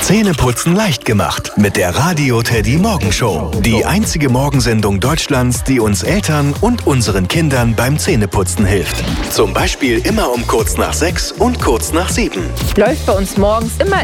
Zähneputzen leicht gemacht mit der Radio Teddy Morgenshow. Die einzige Morgensendung Deutschlands, die uns Eltern und unseren Kindern beim Zähneputzen hilft. Zum Beispiel immer um kurz nach 6 und kurz nach 7. Läuft bei uns morgens immer